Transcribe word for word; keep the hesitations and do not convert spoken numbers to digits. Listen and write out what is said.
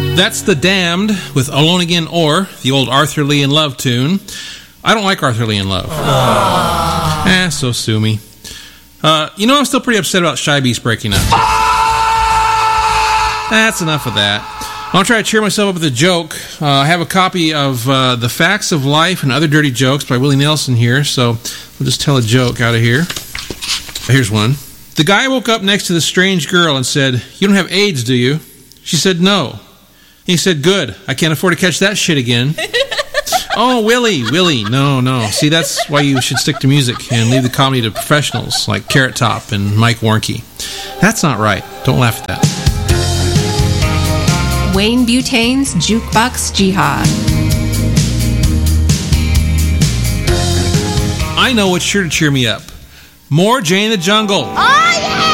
That's The Damned with Alone Again Or, the old Arthur Lee in Love tune. I don't like Arthur Lee in Love. Aww. Eh, so sue me. Uh, you know, I'm still pretty upset about Shy Beast breaking up. That's enough of that. I'll try to cheer myself up with a joke. Uh, I have a copy of uh, The Facts of Life and Other Dirty Jokes by Willie Nelson here, so we'll just tell a joke out of here. Here's one. The guy woke up next to the strange girl and said, "You don't have AIDS, do you?" She said, "No." He said, "Good. I can't afford to catch that shit again." Oh, Willie, Willie. No, no. See, that's why you should stick to music and leave the comedy to professionals like Carrot Top and Mike Warnke. That's not right. Don't laugh at that. Wayne Butane's Jukebox Jihad. I know what's sure to cheer me up. More Jane in the Jungle. Oh!